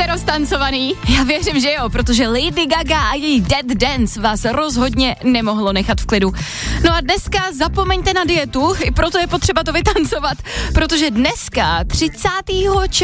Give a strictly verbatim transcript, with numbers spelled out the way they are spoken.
roztancovaný? Já věřím, že jo, protože Lady Gaga a její Dead Dance vás rozhodně nemohlo nechat v klidu. No a dneska zapomeňte na dietu, i proto je potřeba to vytancovat, protože dneska třicátého